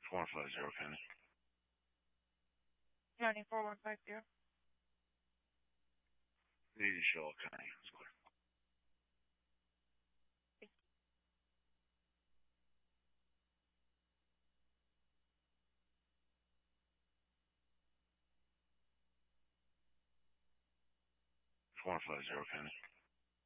150 County. County 4150. Needy Shoal County. It's clear. It's 150 County.